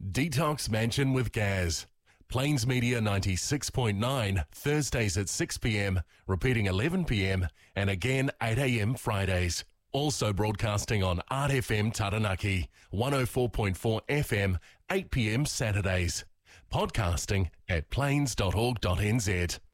Detox Mansion with Gaz. Plains Media 96.9, Thursdays at 6 p.m, repeating 11 p.m, and again 8 a.m. Fridays. Also broadcasting on Art FM Taranaki, 104.4 FM, 8 p.m. Saturdays. Podcasting at plains.org.nz.